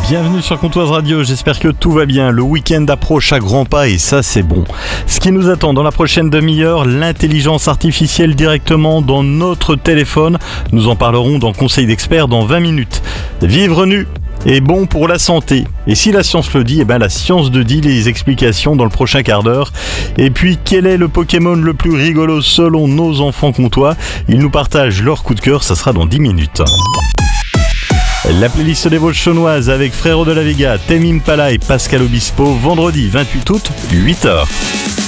Bienvenue sur Comptoise Radio, j'espère que tout va bien. Le week-end approche à grands pas et ça c'est bon. Ce qui nous attend dans la prochaine demi-heure, l'intelligence artificielle directement dans notre téléphone. Nous en parlerons dans Conseil d'experts dans 20 minutes. Vivre nu est bon pour la santé. Et si la science le dit, la science de dit les explications dans le prochain quart d'heure. Et puis, quel est le Pokémon le plus rigolo selon nos enfants comtois? Ils nous partagent leur coup de cœur, ça sera dans 10 minutes. La playlist des Vosges chaunoises avec Frérot de la Vega, Tame Impala et Pascal Obispo, vendredi 28 août, 8h.